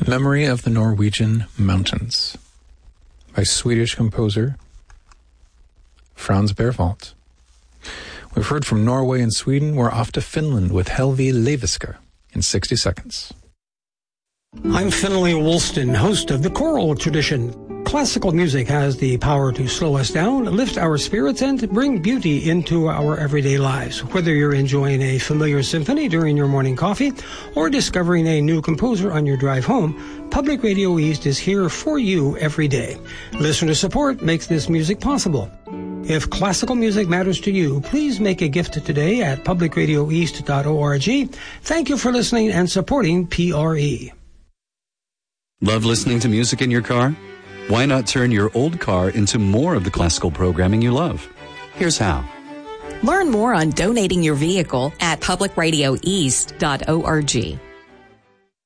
Memory of the Norwegian Mountains by Swedish composer Franz Berwald. We've heard from Norway and Sweden. We're off to Finland with Helvi Leiviska in 60 seconds. I'm Finlay Woolston, host of The Choral Tradition. Classical music has the power to slow us down, lift our spirits, and bring beauty into our everyday lives. Whether you're enjoying a familiar symphony during your morning coffee or discovering a new composer on your drive home, Public Radio East is here for you every day. Listener support makes this music possible. If classical music matters to you, please make a gift today at publicradioeast.org. Thank you for listening and supporting PRE. Love listening to music in your car? Why not turn your old car into more of the classical programming you love? Here's how. Learn more on donating your vehicle at publicradioeast.org.